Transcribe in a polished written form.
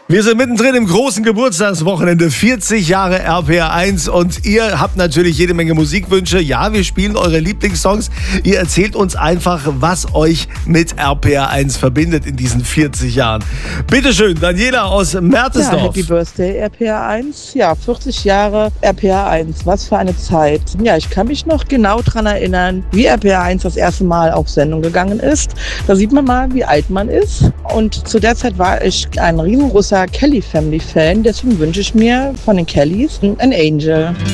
Wir sind mittendrin im großen Geburtstagswochenende, 40 Jahre RPR 1 und ihr habt natürlich jede Menge Musikwünsche. Ja, wir spielen eure Lieblingssongs. Ihr erzählt uns einfach, was euch mit RPR 1 verbindet in diesen 40 Jahren. Bitteschön, Daniela aus Mertesdorf. Ja, Happy Birthday RPR 1. Ja, 40 Jahre RPR 1. Was für eine Zeit. Ja, ich kann mich noch genau daran erinnern, wie RPR 1 das erste Mal auf Sendung gegangen ist. Da sieht man mal, wie alt man ist. Und zu der Zeit war ich ein riesengroßer Kelly Family Fan. Deswegen wünsche ich mir von den Kellys ein Angel.